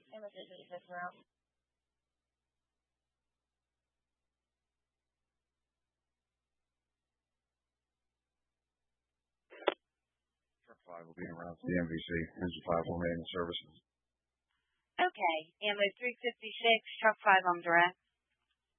Ammo 356 around. Truck 5 will be around the MVC. Engine 5 will remain in services. Okay. Ammo 356, truck 5 on direct.